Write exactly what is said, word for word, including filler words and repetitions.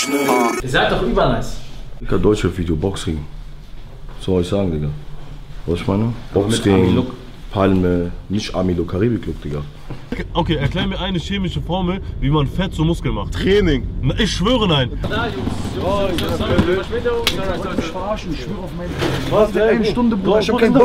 Ihr seid doch übernice. Digga, Deutschrap-Video, Boxring. Was soll ich sagen, Digga? Was ich meine? Boxring, Palme, nicht Army-Look, Karibik-Look, Digga. Okay, erklär mir eine chemische Formel, wie man Fett zu Muskeln macht. Training. Na, ich schwöre, nein. Da, Jungs. Jungs, Jungs, sorry für die Verspätung. Ich wollte mich verarschen, ich schwöre auf meine... Was, eine Stunde, Bruder, ich hab keinen Bock.